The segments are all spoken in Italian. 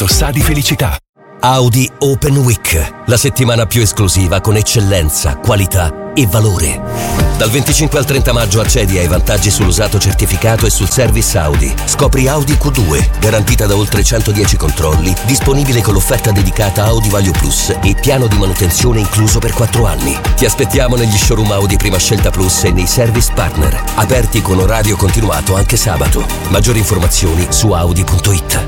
quanto sa di felicità. Audi Open Week, la settimana più esclusiva con eccellenza, qualità e valore. Dal 25 al 30 maggio accedi ai vantaggi sull'usato certificato e sul service Audi. Scopri Audi Q2, garantita da oltre 110 controlli, disponibile con l'offerta dedicata Audi Value Plus e piano di manutenzione incluso per 4 anni. Ti aspettiamo negli showroom Audi Prima Scelta Plus e nei service partner, aperti con orario continuato anche sabato. Maggiori informazioni su audi.it.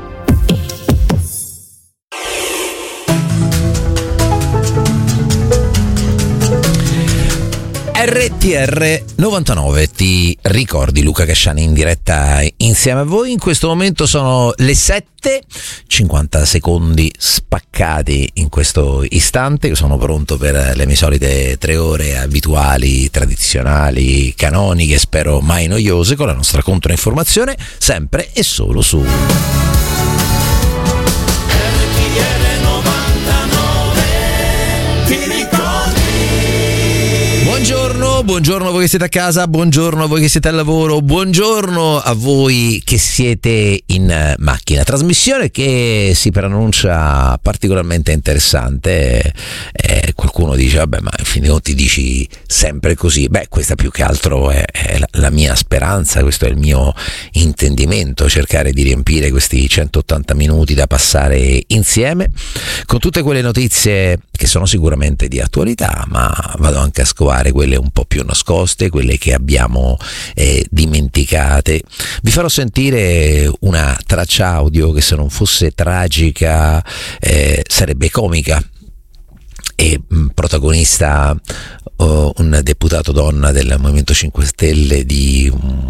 RTR 99, ti ricordi Luca Casciani in diretta insieme a voi? In questo momento sono le 7:50 secondi spaccati in questo istante. Io sono pronto per le mie solite 3 ore abituali, tradizionali, canoniche, spero mai noiose, con la nostra controinformazione sempre e solo su Buongiorno a voi che siete a casa, buongiorno a voi che siete al lavoro, buongiorno a voi che siete in macchina. Trasmissione che si preannuncia particolarmente interessante. Qualcuno dice, vabbè, ma in fin dei conti dici sempre così. Beh, questa più che altro è la mia speranza, questo è il mio intendimento, cercare di riempire questi 180 minuti da passare insieme con tutte quelle notizie che sono sicuramente di attualità, ma vado anche a scovare quelle un po' più nascoste, quelle che abbiamo dimenticate. Vi farò sentire una traccia audio che, se non fosse tragica, sarebbe comica, e protagonista un deputato donna del Movimento 5 Stelle di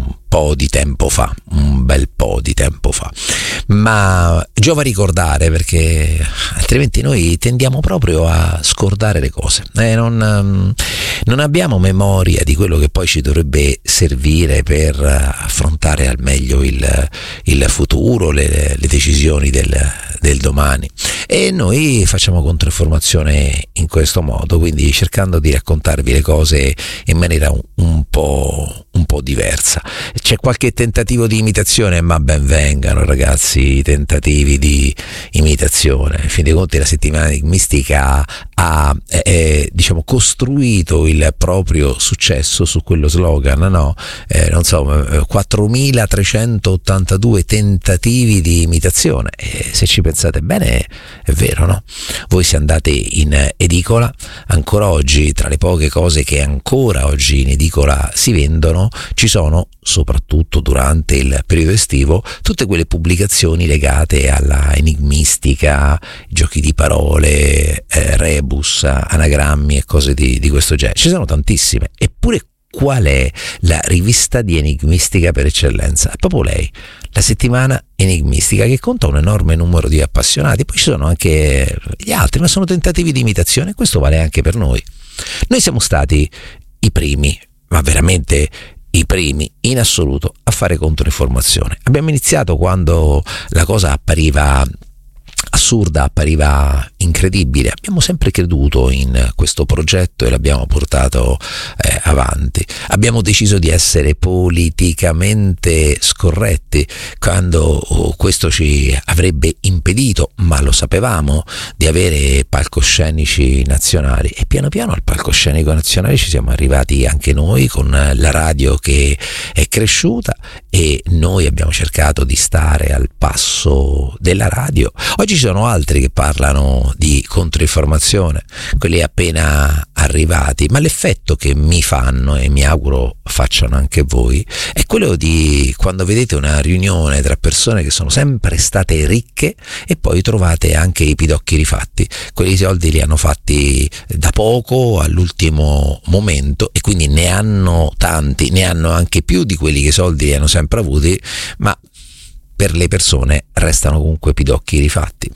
un bel po' di tempo fa, ma giova ricordare, perché altrimenti noi tendiamo proprio a scordare le cose, non abbiamo memoria di quello che poi ci dovrebbe servire per affrontare al meglio il futuro, le decisioni del domani, e noi facciamo controinformazione in questo modo, quindi cercando di raccontarvi le cose in maniera un po' diversa. C'è qualche tentativo di imitazione, ma ben vengano, ragazzi, i tentativi di imitazione. In fin dei conti la settimana enigmistica ha diciamo costruito il proprio successo su quello slogan, no? Non so, 4.382 tentativi di imitazione, e se ci pensate bene è vero, no? Voi se andate in edicola, ancora oggi, tra le poche cose che ancora oggi in edicola si vendono, ci sono, soprattutto durante il periodo estivo, tutte quelle pubblicazioni legate alla enigmistica, giochi di parole, rebus, anagrammi e cose di questo genere. Ci sono tantissime, eppure qual è la rivista di enigmistica per eccellenza? È proprio lei, la Settimana Enigmistica, che conta un enorme numero di appassionati. Poi ci sono anche gli altri, ma sono tentativi di imitazione, e questo vale anche per noi. Noi siamo stati i primi, ma veramente i primi in assoluto, a fare controinformazione. Abbiamo iniziato quando la cosa appariva assurda, appariva incredibile. Abbiamo sempre creduto in questo progetto e l'abbiamo portato avanti. Abbiamo deciso di essere politicamente scorretti quando questo ci avrebbe impedito, ma lo sapevamo, di avere palcoscenici nazionali, e piano piano al palcoscenico nazionale ci siamo arrivati anche noi, con la radio che è cresciuta, e noi abbiamo cercato di stare al passo della radio. Oggi ci sono altri che parlano di controinformazione, quelli appena arrivati, ma l'effetto che mi fanno, e mi auguro facciano anche voi, è quello di quando vedete una riunione tra persone che sono sempre state ricche e poi trovate anche i pidocchi rifatti. Quei soldi li hanno fatti da poco, all'ultimo momento, e quindi ne hanno tanti, ne hanno anche più di quelli che i soldi li hanno sempre avuti, ma per le persone restano comunque pidocchi rifatti.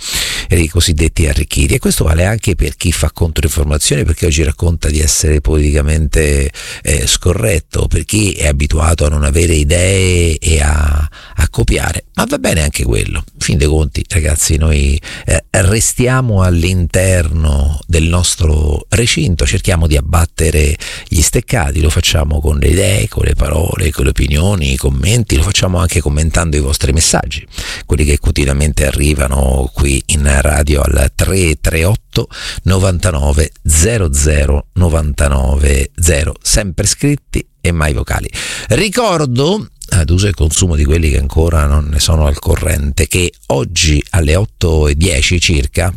i cosiddetti arricchiti, e questo vale anche per chi fa controinformazione, perché oggi racconta di essere politicamente scorretto, per chi è abituato a non avere idee e a copiare, ma va bene anche quello. In fin dei conti, ragazzi, noi restiamo all'interno del nostro recinto, cerchiamo di abbattere gli steccati, lo facciamo con le idee, con le parole, con le opinioni, i commenti, lo facciamo anche commentando i vostri messaggi, quelli che quotidianamente arrivano qui in radio al 338 99 00 99 0, sempre scritti e mai vocali. Ricordo, ad uso e consumo di quelli che ancora non ne sono al corrente, che oggi alle 8:10 circa,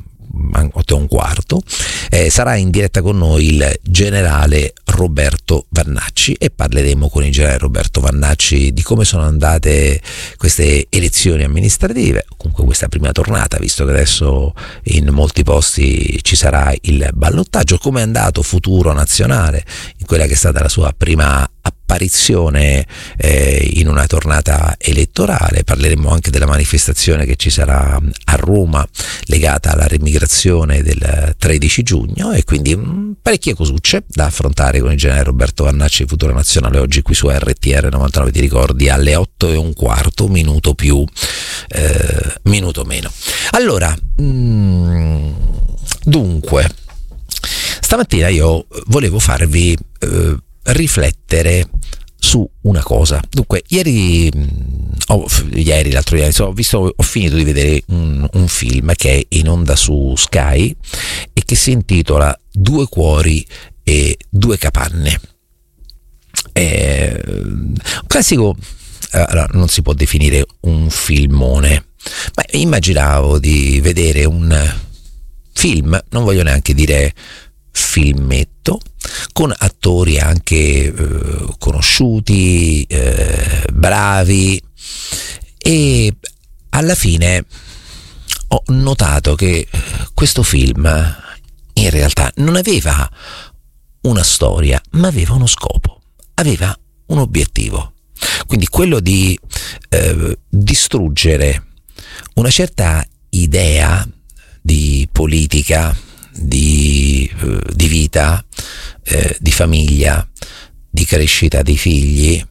8:15, sarà in diretta con noi il generale Roberto Vannacci, e parleremo con il generale Roberto Vannacci di come sono andate queste elezioni amministrative, comunque questa prima tornata, visto che adesso in molti posti ci sarà il ballottaggio, come è andato Futuro Nazionale in quella che è stata la sua prima apparizione in una tornata elettorale. Parleremo anche della manifestazione che ci sarà a Roma legata alla remigrazione del 13 giugno, e quindi parecchie cosucce da affrontare con il generale Roberto Vannacci di Futuro Nazionale oggi qui su RTR 99, ti ricordi, alle 8:15, minuto più, minuto meno. Allora, dunque, stamattina io volevo farvi riflettere su una cosa. Dunque, l'altro ieri ho finito di vedere un film che è in onda su Sky e che si intitola Due cuori e due capanne. Un classico, allora, non si può definire un filmone, ma immaginavo di vedere un film, non voglio neanche dire filmetto, con attori anche conosciuti, bravi, e alla fine ho notato che questo film in realtà non aveva una storia, ma aveva uno scopo, aveva un obiettivo, quindi quello di distruggere una certa idea di politica, di vita, di famiglia, di crescita dei figli,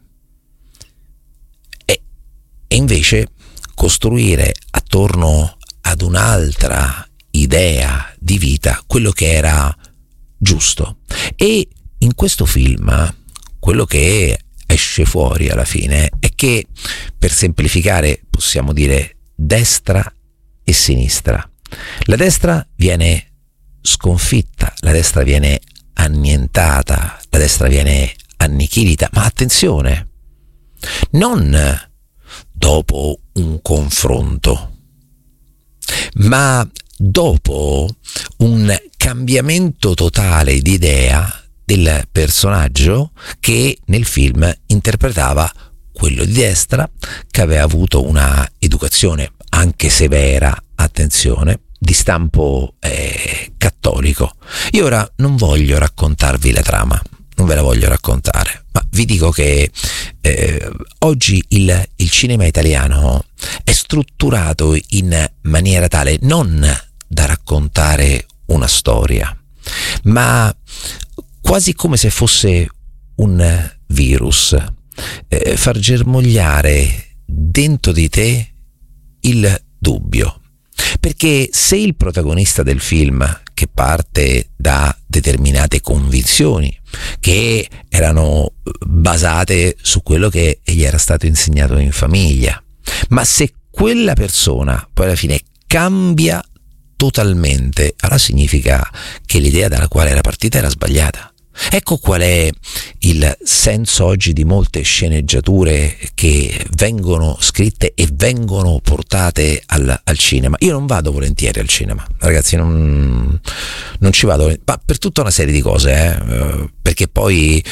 e invece costruire attorno ad un'altra idea di vita quello che era giusto. E in questo film quello che esce fuori alla fine è che, per semplificare, possiamo dire destra e sinistra. La destra viene sconfitta, la destra viene annientata, la destra viene annichilita, ma attenzione, non dopo un confronto, ma dopo un cambiamento totale di idea del personaggio che nel film interpretava quello di destra, che aveva avuto una educazione anche severa, attenzione, di stampo cattolico. Io ora non voglio raccontarvi la trama, non ve la voglio raccontare, ma vi dico che oggi il cinema italiano è strutturato in maniera tale non da raccontare una storia, ma quasi come se fosse un virus, far germogliare dentro di te il dubbio. Perché se il protagonista del film, che parte da determinate convinzioni che erano basate su quello che gli era stato insegnato in famiglia, ma se quella persona poi alla fine cambia totalmente, allora significa che l'idea dalla quale era partita era sbagliata. Ecco qual è il senso oggi di molte sceneggiature che vengono scritte e vengono portate al cinema. Io non vado volentieri al cinema, ragazzi, non ci vado, ma per tutta una serie di cose, perché poi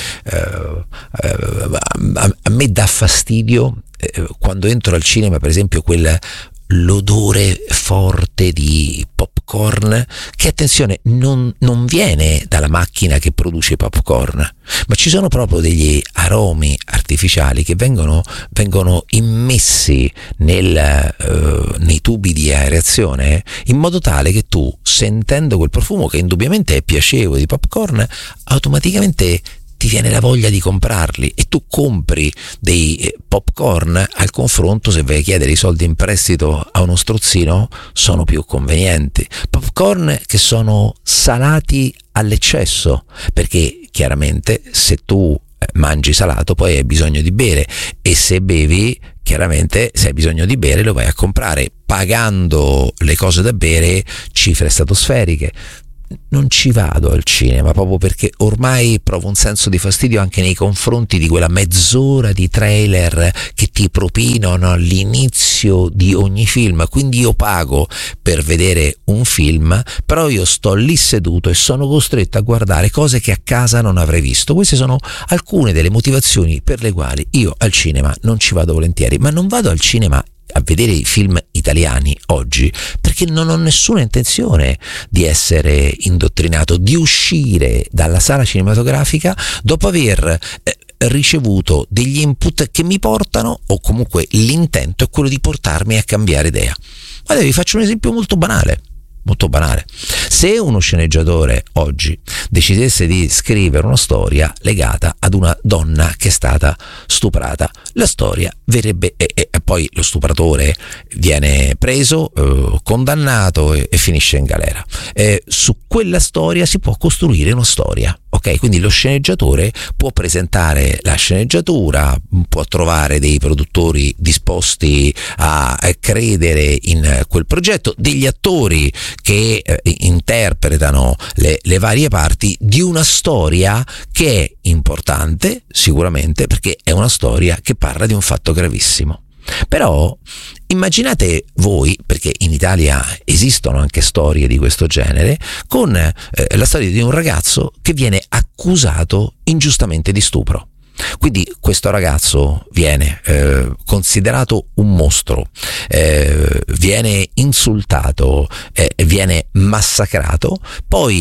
a me dà fastidio quando entro al cinema, per esempio, l'odore forte di popcorn popcorn che, attenzione, non viene dalla macchina che produce i popcorn, ma ci sono proprio degli aromi artificiali che vengono immessi nei tubi di aerazione, in modo tale che tu, sentendo quel profumo che indubbiamente è piacevole di popcorn, automaticamente ti viene la voglia di comprarli e tu compri dei popcorn. Al confronto, se vai a chiedere i soldi in prestito a uno strozzino, sono più convenienti. Popcorn che sono salati all'eccesso, perché chiaramente se tu mangi salato poi hai bisogno di bere, e se bevi, chiaramente se hai bisogno di bere lo vai a comprare pagando le cose da bere cifre stratosferiche. Non ci vado al cinema proprio perché ormai provo un senso di fastidio anche nei confronti di quella mezz'ora di trailer che ti propinano all'inizio di ogni film. Quindi io pago per vedere un film, però io sto lì seduto e sono costretto a guardare cose che a casa non avrei visto. Queste sono alcune delle motivazioni per le quali io al cinema non ci vado volentieri. Ma non vado al cinema a vedere i film italiani oggi perché non ho nessuna intenzione di essere indottrinato, di uscire dalla sala cinematografica dopo aver ricevuto degli input che mi portano, o comunque l'intento è quello di portarmi a cambiare idea. Guarda, vi faccio un esempio molto banale. Se uno sceneggiatore oggi decidesse di scrivere una storia legata ad una donna che è stata stuprata, la storia verrebbe e poi lo stupratore viene preso, condannato e finisce in galera. Su quella storia si può costruire una storia, ok? Quindi lo sceneggiatore può presentare la sceneggiatura, può trovare dei produttori disposti a credere in quel progetto, degli attori che interpretano le varie parti di una storia che è importante sicuramente perché è una storia che parla di un fatto gravissimo. Però immaginate voi, perché in Italia esistono anche storie di questo genere, con la storia di un ragazzo che viene accusato ingiustamente di stupro. Quindi questo ragazzo viene considerato un mostro, viene insultato, viene massacrato, poi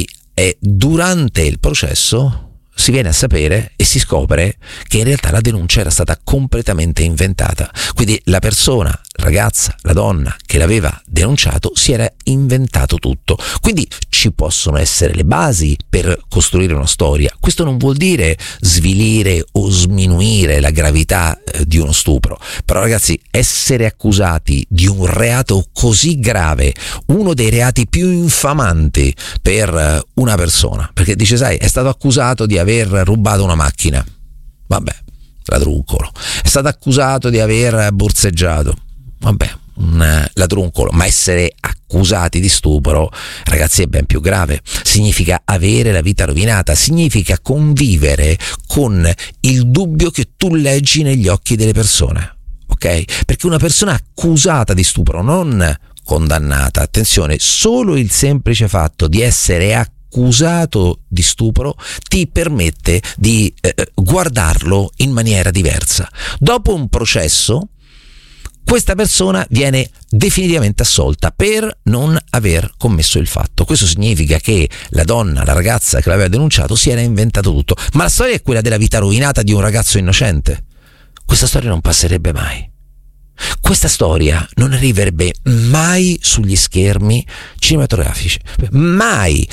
durante il processo si viene a sapere e si scopre che in realtà la denuncia era stata completamente inventata. Quindi la persona, la ragazza, la donna che l'aveva denunciato si era inventato tutto. Quindi ci possono essere le basi per costruire una storia. Questo non vuol dire svilire o sminuire la gravità di uno stupro. Però ragazzi, essere accusati di un reato così grave, uno dei reati più infamanti per una persona, perché dice, sai, è stato accusato di aver rubato una macchina, vabbè, ladruncolo. È stato accusato di aver borseggiato, vabbè, un ladruncolo. Ma essere accusati di stupro, ragazzi, è ben più grave. Significa avere la vita rovinata, significa convivere con il dubbio che tu leggi negli occhi delle persone, ok? Perché una persona accusata di stupro, non condannata, attenzione, solo il semplice fatto di essere accusato di stupro ti permette di guardarlo in maniera diversa. Dopo un processo, questa persona viene definitivamente assolta per non aver commesso il fatto. Questo significa che la donna, la ragazza che l'aveva denunciato, si era inventato tutto. Ma la storia è quella della vita rovinata di un ragazzo innocente. Questa storia non passerebbe mai. Questa storia non arriverebbe mai sugli schermi cinematografici. Mai.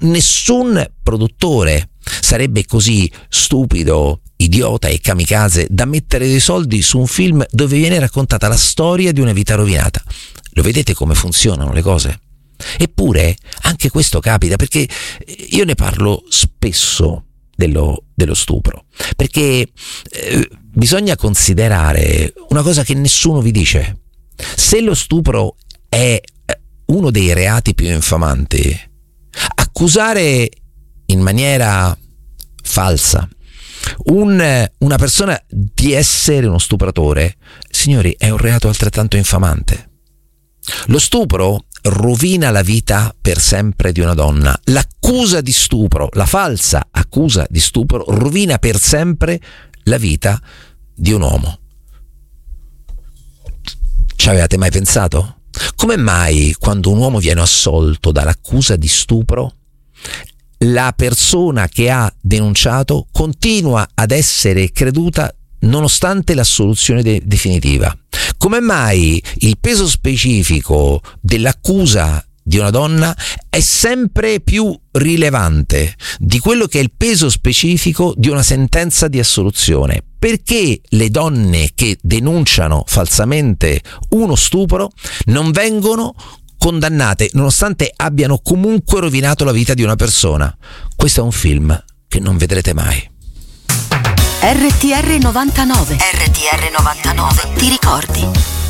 Nessun produttore sarebbe così stupido, idiota e kamikaze da mettere dei soldi su un film dove viene raccontata la storia di una vita rovinata. Lo vedete come funzionano le cose? Eppure anche questo capita, perché io ne parlo spesso dello stupro, perché bisogna considerare una cosa che nessuno vi dice. Se lo stupro è uno dei reati più infamanti, accusare in maniera falsa una persona di essere uno stupratore, signori, è un reato altrettanto infamante. Lo stupro rovina la vita per sempre di una donna. L'accusa di stupro, la falsa accusa di stupro, rovina per sempre la vita di un uomo. Ci avevate mai pensato? Come mai quando un uomo viene assolto dall'accusa di stupro, la persona che ha denunciato continua ad essere creduta nonostante l'assoluzione definitiva? Come mai il peso specifico dell'accusa di una donna è sempre più rilevante di quello che è il peso specifico di una sentenza di assoluzione? Perché le donne che denunciano falsamente uno stupro non vengono condannate nonostante abbiano comunque rovinato la vita di una persona? Questo è un film che non vedrete mai. RTR 99. RTR 99. Ti ricordi?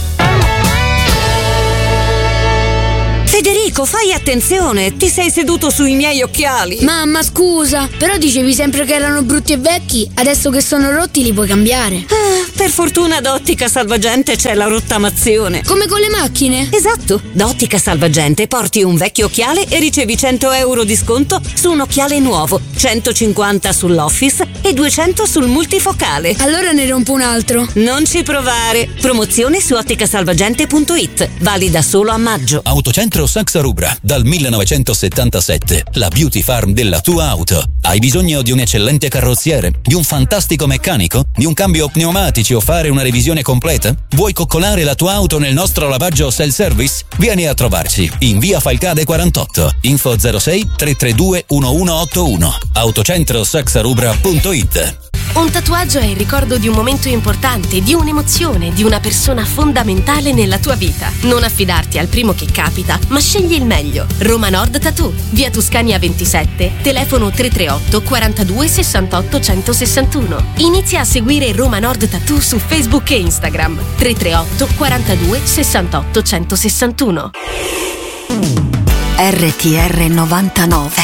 Federico, fai attenzione, ti sei seduto sui miei occhiali. Mamma, scusa, però dicevi sempre che erano brutti e vecchi, adesso che sono rotti li puoi cambiare. Per fortuna da Ottica Salvagente c'è la rottamazione. Come con le macchine? Esatto, da Ottica Salvagente porti un vecchio occhiale e ricevi 100 euro di sconto su un occhiale nuovo, 150 sull'Office e 200 sul multifocale. Allora ne rompo un altro. Non ci provare. Promozione su otticasalvagente.it, valida solo a maggio. Autocentro Saxa Rubra, dal 1977, la beauty farm della tua auto. Hai bisogno di un eccellente carrozziere, di un fantastico meccanico, di un cambio pneumatici o fare una revisione completa? Vuoi coccolare la tua auto nel nostro lavaggio self-service? Vieni a trovarci in via Falcade 48, info 06 332 1181, autocentrosaxarubra.it. Un tatuaggio è il ricordo di un momento importante, di un'emozione, di una persona fondamentale nella tua vita. Non affidarti al primo che capita, ma scegli il meglio. Roma Nord Tattoo, via Tuscania 27, telefono 338 42 68 161. Inizia a seguire Roma Nord Tattoo su Facebook e Instagram. 338 42 68 161. RTR 99.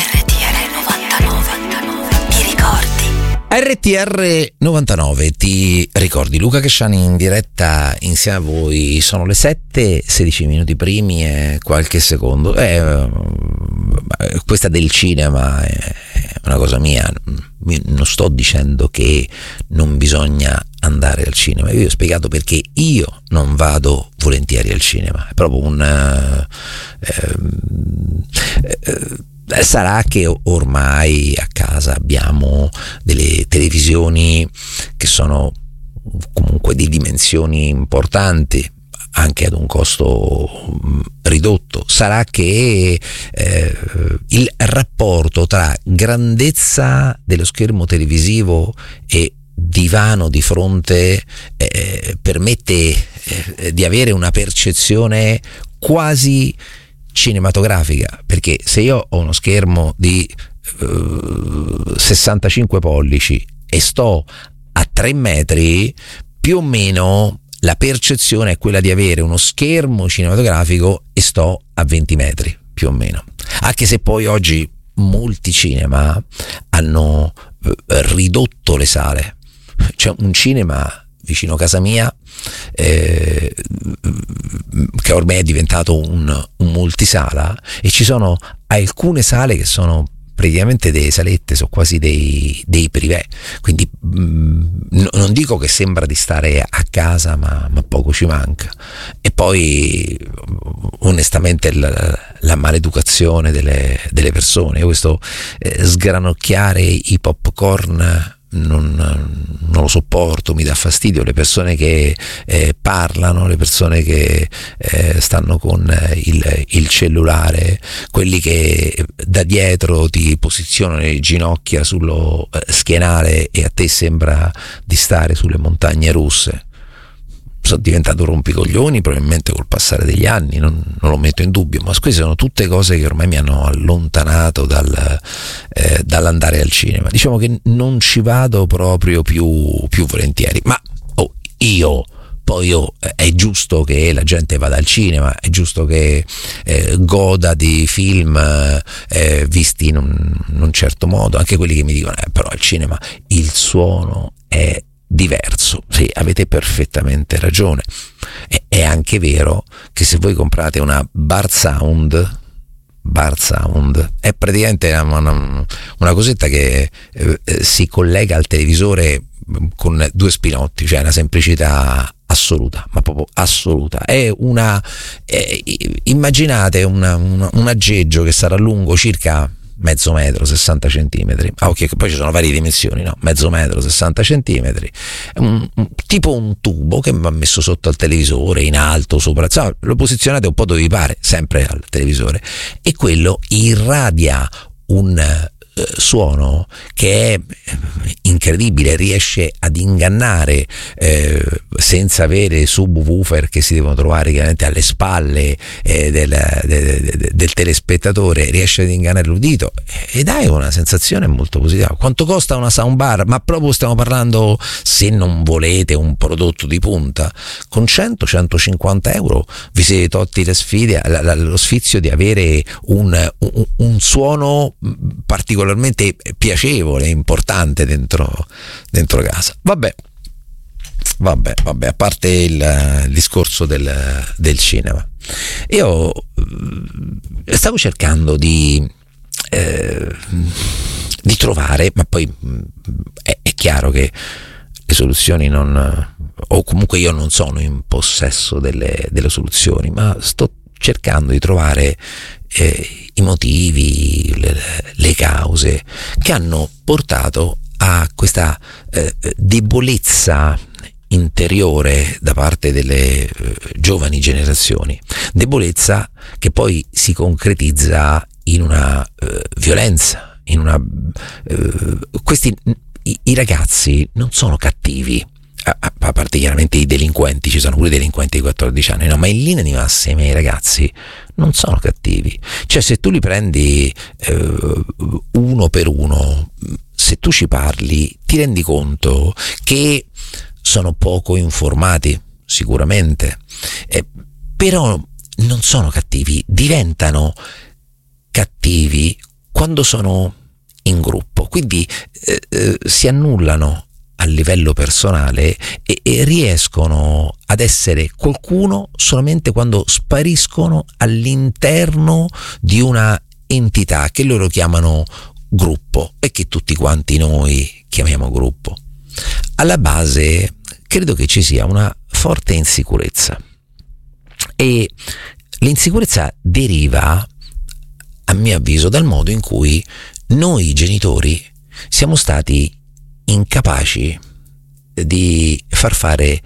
RTR 99, ti ricordi? Luca Cresciani in diretta insieme a voi. Sono le 7, 16 minuti primi e qualche secondo. Questa del cinema è una cosa mia. Non sto dicendo che non bisogna andare al cinema. Io vi ho spiegato perché io non vado volentieri al cinema. È proprio sarà che ormai a casa abbiamo delle televisioni che sono comunque di dimensioni importanti, anche ad un costo ridotto. Sarà che il rapporto tra grandezza dello schermo televisivo e divano di fronte permette di avere una percezione quasi cinematografica, perché se io ho uno schermo di 65 pollici e sto a 3 metri, più o meno la percezione è quella di avere uno schermo cinematografico e sto a 20 metri, più o meno. Anche se poi oggi molti cinema hanno ridotto le sale. C'è un cinema vicino a casa mia che ormai è diventato un multisala, e ci sono alcune sale che sono praticamente delle salette, sono quasi dei privé, quindi non dico che sembra di stare a casa, ma poco ci manca. E poi onestamente la maleducazione delle persone, io questo sgranocchiare i popcorn non lo sopporto, mi dà fastidio. Le persone che parlano, le persone che stanno con il cellulare, quelli che da dietro ti posizionano le ginocchia sullo schienale e a te sembra di stare sulle montagne russe. Sono diventato rompicoglioni probabilmente col passare degli anni, non lo metto in dubbio, ma queste sono tutte cose che ormai mi hanno allontanato dall'andare al cinema. Diciamo che non ci vado proprio più volentieri, ma è giusto che la gente vada al cinema, è giusto che goda di film visti in un certo modo, anche quelli che mi dicono però al cinema il suono è diverso. Sì, avete perfettamente ragione. È anche vero che se voi comprate una bar sound è praticamente una cosetta che si collega al televisore con due spinotti, cioè una semplicità assoluta, ma proprio assoluta. È immaginate un aggeggio che sarà lungo circa mezzo metro, 60 centimetri. Ok, poi ci sono varie dimensioni, no? Mezzo metro, 60 centimetri, tipo un tubo che va messo sotto al televisore, in alto, sopra, insomma, lo posizionate un po' dove vi pare, sempre al televisore, e quello irradia un suono che è incredibile, riesce ad ingannare senza avere subwoofer che si devono trovare chiaramente alle spalle del telespettatore, riesce ad ingannare l'udito ed hai una sensazione molto positiva. Quanto costa una soundbar? Ma proprio stiamo parlando, se non volete un prodotto di punta, con 100-150 euro vi siete tolti lo sfizio di avere un suono particolarmente piacevole, importante dentro casa. Vabbè, a parte il discorso del cinema, io stavo cercando di trovare, ma poi è chiaro che le soluzioni o comunque io non sono in possesso delle soluzioni, ma sto cercando di trovare i motivi, le cause che hanno portato a questa debolezza interiore da parte delle giovani generazioni, debolezza che poi si concretizza in una violenza, i ragazzi non sono cattivi, a parte chiaramente i delinquenti, ci sono pure delinquenti di 14 anni, no, ma in linea di massima i ragazzi non sono cattivi. Cioè, se tu li prendi uno per uno, se tu ci parli, ti rendi conto che sono poco informati, sicuramente, però non sono cattivi, diventano cattivi quando sono in gruppo, quindi si annullano a livello personale e riescono ad essere qualcuno solamente quando spariscono all'interno di una entità che loro chiamano gruppo e che tutti quanti noi chiamiamo gruppo. Alla base credo che ci sia una forte insicurezza, e l'insicurezza deriva, a mio avviso, dal modo in cui noi genitori siamo stati incapaci di far fare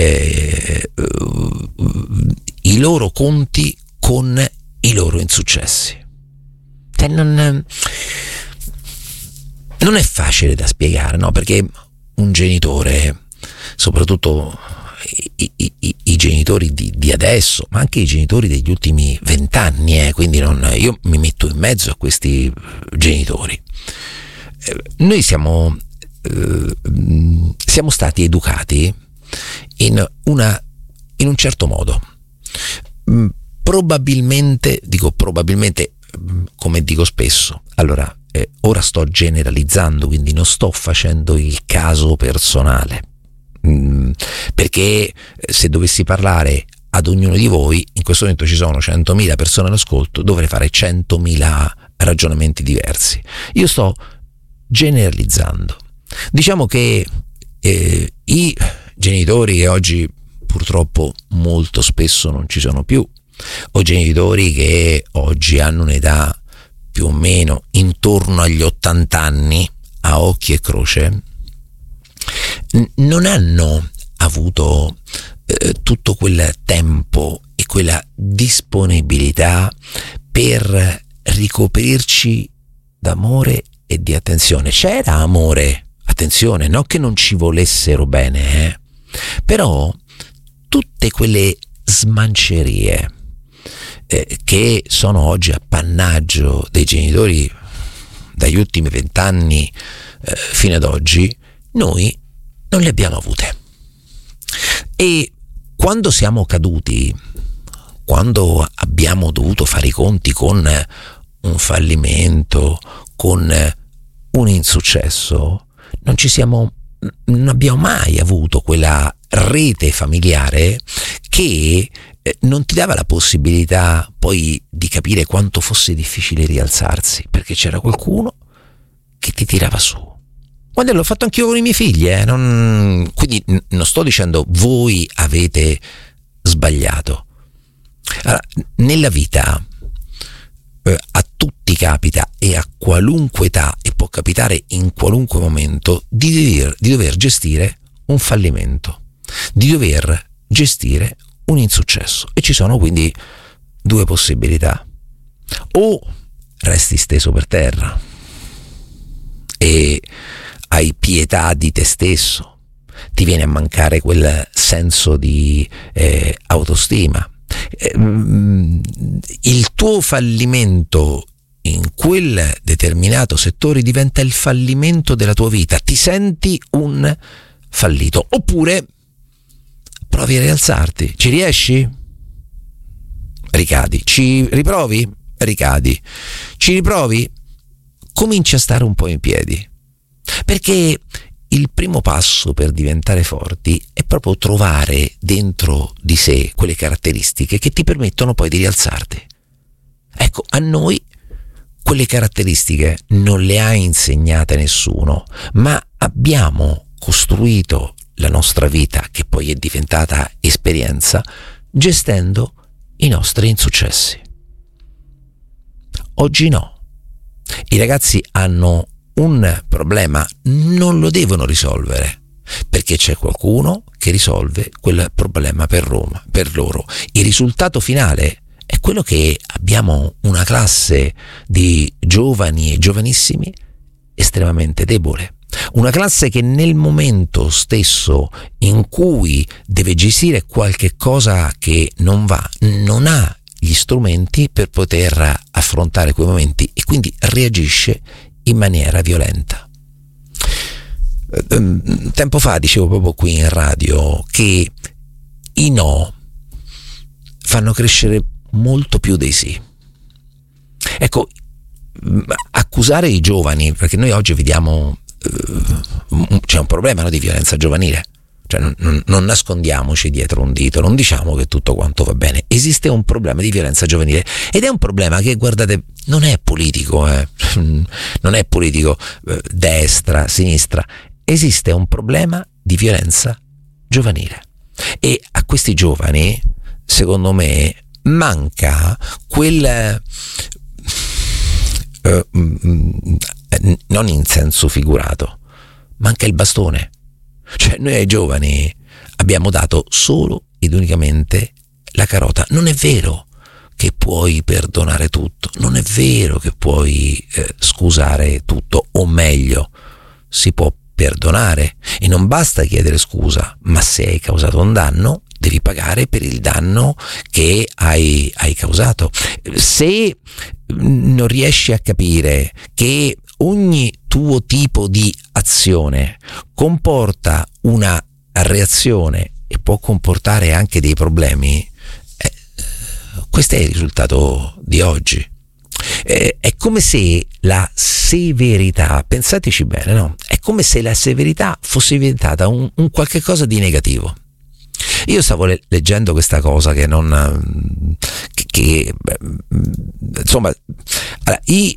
i loro conti con i loro insuccessi. Non è facile da spiegare, no? Perché un genitore, soprattutto i genitori di adesso, ma anche i genitori degli ultimi 20 anni, quindi io mi metto in mezzo a questi genitori. Noi siamo stati educati in un certo modo, probabilmente, come dico spesso, allora ora sto generalizzando, quindi non sto facendo il caso personale, perché se dovessi parlare ad ognuno di voi, in questo momento ci sono 100.000 persone all'ascolto, dovrei fare 100.000 ragionamenti diversi. Io sto generalizzando. Diciamo che i genitori che oggi purtroppo molto spesso non ci sono più, o genitori che oggi hanno un'età più o meno intorno agli 80 anni, a occhi e croce, non hanno avuto tutto quel tempo e quella disponibilità per ricoprirci d'amore e di attenzione. C'era amore, attenzione, non che non ci volessero bene, però tutte quelle smancerie che sono oggi appannaggio dei genitori dagli ultimi 20 anni fino ad oggi, noi non le abbiamo avute. E quando siamo caduti, quando abbiamo dovuto fare i conti con un fallimento, con un insuccesso, non abbiamo mai avuto quella rete familiare che non ti dava la possibilità poi di capire quanto fosse difficile rialzarsi, perché c'era qualcuno che ti tirava su, Guarda, l'ho fatto anch'io con i miei figli, quindi non sto dicendo voi avete sbagliato. Allora, nella vita a tutti capita, e a qualunque età, e può capitare in qualunque momento, di dover gestire un fallimento, di dover gestire un insuccesso. E ci sono quindi due possibilità: o resti steso per terra e hai pietà di te stesso, ti viene a mancare quel senso di autostima, il tuo fallimento in quel determinato settore diventa il fallimento della tua vita, ti senti un fallito. Oppure provi a rialzarti, ci riesci? Ricadi. Ci riprovi? Ricadi. Ci riprovi? Cominci a stare un po' in piedi, perché il primo passo per diventare forti è proprio trovare dentro di sé quelle caratteristiche che ti permettono poi di rialzarti. Ecco, a noi quelle caratteristiche non le ha insegnate nessuno, ma abbiamo costruito la nostra vita, che poi è diventata esperienza, gestendo i nostri insuccessi. Oggi no. I ragazzi hanno un problema, non lo devono risolvere, perché c'è qualcuno che risolve quel problema per loro. Il risultato finale è quello che abbiamo una classe di giovani e giovanissimi estremamente debole, una classe che nel momento stesso in cui deve gestire qualche cosa che non va, non ha gli strumenti per poter affrontare quei momenti e quindi reagisce in maniera violenta. Tempo fa dicevo proprio qui in radio che i no fanno crescere molto più dei sì. Ecco, accusare i giovani, perché noi oggi vediamo c'è un problema di violenza giovanile, cioè non nascondiamoci dietro un dito, non diciamo che tutto quanto va bene. Esiste un problema di violenza giovanile ed è un problema che, guardate, non è politico, non è politico, destra, sinistra. Esiste un problema di violenza giovanile e a questi giovani, secondo me, manca quel non in senso figurato, manca il bastone. Cioè, noi ai giovani abbiamo dato solo ed unicamente la carota. Non è vero che puoi perdonare tutto, non è vero che puoi scusare tutto, o meglio, si può perdonare e non basta chiedere scusa, ma se hai causato un danno devi pagare per il danno che hai causato. Se non riesci a capire che ogni tuo tipo di azione comporta una reazione e può comportare anche dei problemi, questo è il risultato di oggi. È come se la severità, pensateci bene, no? È come se la severità fosse diventata un qualche cosa di negativo. Io stavo leggendo questa cosa che non insomma, allora, i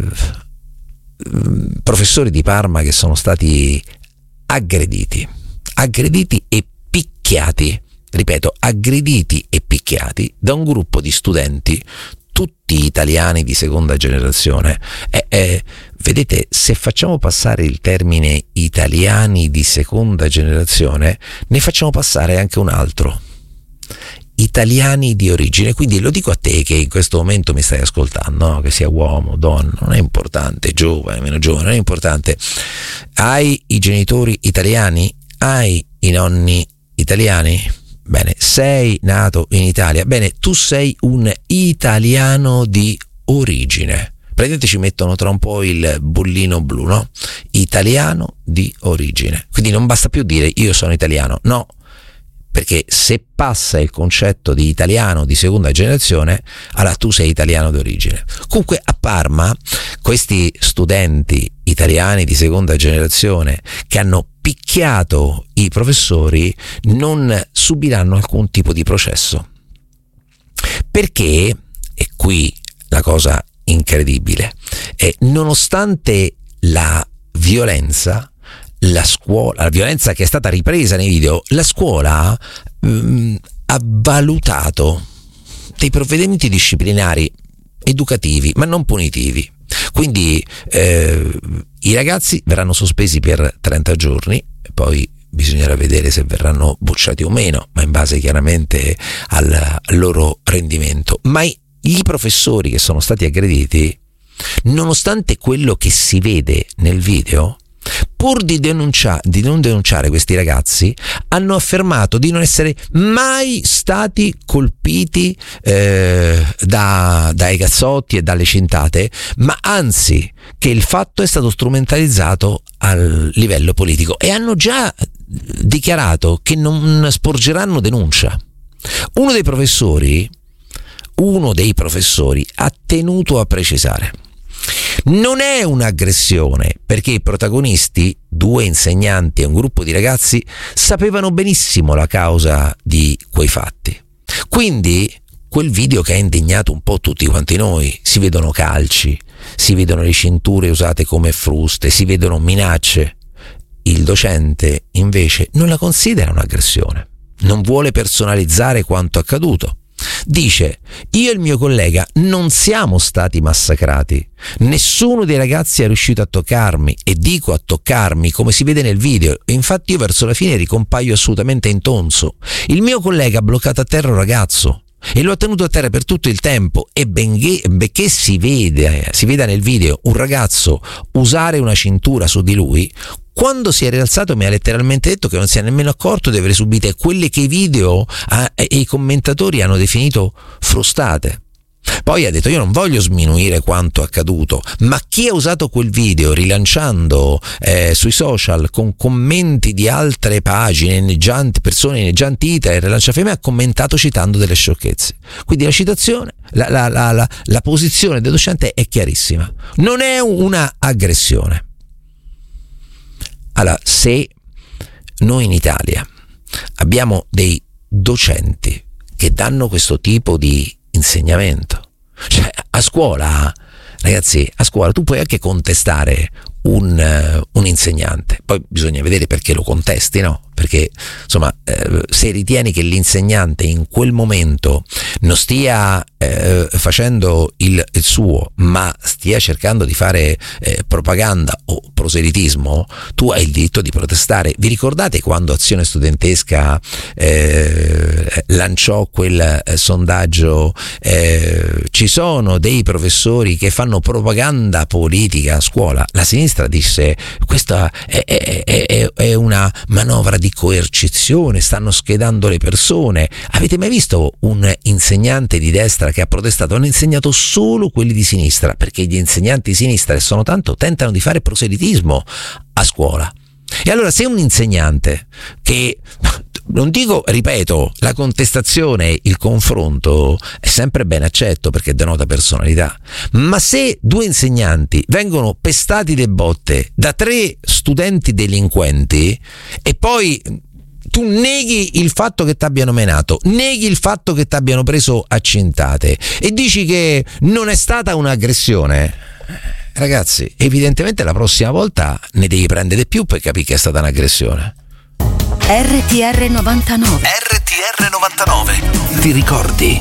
professori di Parma che sono stati aggrediti e picchiati, ripeto, aggrediti e picchiati da un gruppo di studenti, tutti italiani di seconda generazione. Vedete, se facciamo passare il termine italiani di seconda generazione, ne facciamo passare anche un altro: italiani di origine. Quindi lo dico a te che in questo momento mi stai ascoltando, no? Che sia uomo, donna, non è importante, giovane, meno giovane, non è importante. Hai i genitori italiani? Hai i nonni italiani? Bene, sei nato in Italia, bene, tu sei un italiano di origine. Praticamente ci mettono tra un po' il bollino blu, no? Italiano di origine. Quindi non basta più dire io sono italiano, no, perché se passa il concetto di italiano di seconda generazione, allora tu sei italiano di origine. Comunque a Parma questi studenti italiani di seconda generazione che hanno picchiato i professori non subiranno alcun tipo di processo, perché, e qui la cosa incredibile, nonostante la violenza, la scuola, la violenza che è stata ripresa nei video, la scuola ha valutato dei provvedimenti disciplinari educativi ma non punitivi. Quindi i ragazzi verranno sospesi per 30 giorni, poi bisognerà vedere se verranno bocciati o meno, ma in base chiaramente al loro rendimento. Ma i professori che sono stati aggrediti, nonostante quello che si vede nel video, pur di non denunciare questi ragazzi, hanno affermato di non essere mai stati colpiti dai cazzotti e dalle cintate, ma anzi che il fatto è stato strumentalizzato al livello politico, e hanno già dichiarato che non sporgeranno denuncia. Uno dei professori ha tenuto a precisare: non è un'aggressione, perché i protagonisti, 2 insegnanti e un gruppo di ragazzi, sapevano benissimo la causa di quei fatti. Quindi quel video che ha indignato un po' tutti quanti noi, si vedono calci, si vedono le cinture usate come fruste, si vedono minacce. Il docente invece non la considera un'aggressione, non vuole personalizzare quanto accaduto. Dice: io e il mio collega non siamo stati massacrati, nessuno dei ragazzi è riuscito a toccarmi, e dico a toccarmi come si vede nel video, e infatti io verso la fine ricompaio assolutamente intonso. Il mio collega ha bloccato a terra un ragazzo e lo ha tenuto a terra per tutto il tempo, e benché si veda nel video un ragazzo usare una cintura su di lui, quando si è rialzato mi ha letteralmente detto che non si è nemmeno accorto di aver subito quelle che i video e i commentatori hanno definito frustate. Poi ha detto: io non voglio sminuire quanto accaduto, ma chi ha usato quel video rilanciando sui social con commenti di altre pagine, persone inneggianti Hitler e Lanciafemme, ha commentato citando delle sciocchezze. Quindi la citazione, la posizione del docente è chiarissima, non è una aggressione. Allora, se noi in Italia abbiamo dei docenti che danno questo tipo di insegnamento, cioè a scuola, ragazzi, a scuola tu puoi anche contestare un insegnante, poi bisogna vedere perché lo contesti, no? Perché insomma, se ritieni che l'insegnante in quel momento non stia facendo il suo, ma stia cercando di fare propaganda o proselitismo, tu hai il diritto di protestare. Vi ricordate quando Azione Studentesca lanciò quel sondaggio? Ci sono dei professori che fanno propaganda politica a scuola. La sinistra disse: questa è una manovra di coercizione, stanno schedando le persone. Avete mai visto un insegnante di destra che ha protestato? Hanno insegnato solo quelli di sinistra, perché gli insegnanti di sinistra, e sono tanto, tentano di fare proselitismo a scuola. E allora, se un insegnante che, non dico, ripeto, la contestazione, il confronto è sempre ben accetto perché denota personalità, ma se 2 insegnanti vengono pestati de botte da 3 studenti delinquenti e poi tu neghi il fatto che t'abbiano menato, neghi il fatto che t'abbiano preso a cintate e dici che non è stata un'aggressione, ragazzi, evidentemente la prossima volta ne devi prendere di più per capire che è stata un'aggressione. RTR 99. RTR 99. Ti ricordi?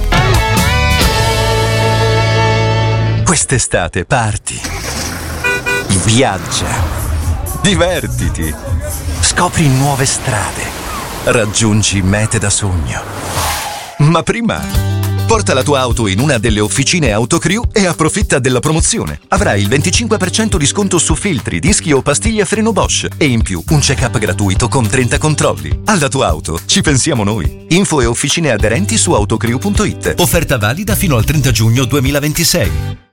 Quest'estate parti, viaggia, divertiti, scopri nuove strade, raggiungi mete da sogno. Ma prima porta la tua auto in una delle officine Autocrew e approfitta della promozione. Avrai il 25% di sconto su filtri, dischi o pastiglie a freno Bosch e in più un check-up gratuito con 30 controlli. Alla tua auto ci pensiamo noi. Info e officine aderenti su autocrew.it. Offerta valida fino al 30 giugno 2026.